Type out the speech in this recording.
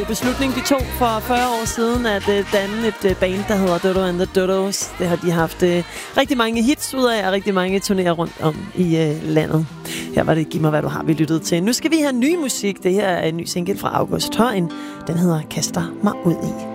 Beslutning de tog for 40 år siden at danne et band, der hedder Dodo and the Dodos. Det har de haft rigtig mange hits ud af, og rigtig mange turnéer rundt om i landet. Her var det Giv mig, hvad du har, vi lyttede til. Nu skal vi have ny musik. Det her er en ny single fra August Højen. Den hedder Kaster mig ud i.